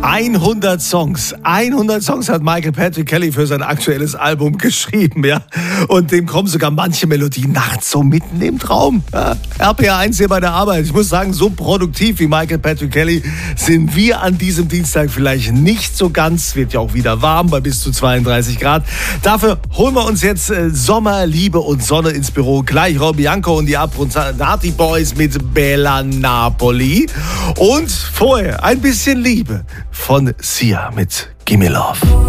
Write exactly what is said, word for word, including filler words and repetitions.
hundert Songs. hundert Songs hat Michael Patrick Kelly für sein aktuelles Album geschrieben, ja. Und dem kommen sogar manche Melodien nachts so mitten im Traum. Ja. R P R eins hier bei der Arbeit. Ich muss sagen, so produktiv wie Michael Patrick Kelly sind wir an diesem Dienstag vielleicht nicht so ganz. Wird ja auch wieder warm bei bis zu zweiunddreißig Grad. Dafür holen wir uns jetzt äh, Sommer, Liebe und Sonne ins Büro. Gleich Robbie Bianco und die Abronzati Boys mit Bella Napoli. Und vorher ein bisschen Liebe von Sia mit Gimme Love.